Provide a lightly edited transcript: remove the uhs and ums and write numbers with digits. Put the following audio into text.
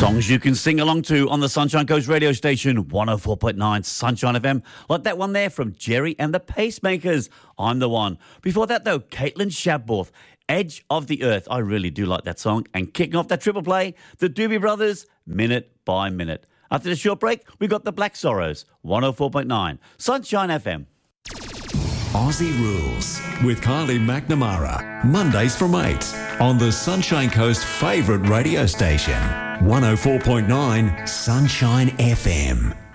Songs you can sing along to on the Sunshine Coast radio station, 104.9 Sunshine FM. Like that one there from Jerry and the Pacemakers, I'm the One. Before that, though, Caitlin Shabborth, Edge of the Earth. I really do like that song. And kicking off that triple play, the Doobie Brothers, Minute by Minute. After the short break, we got the Black Sorrows, 104.9 Sunshine FM. Aussie Rules with Kylie McNamara. Mondays from 8 on the Sunshine Coast favourite radio station, 104.9 Sunshine FM.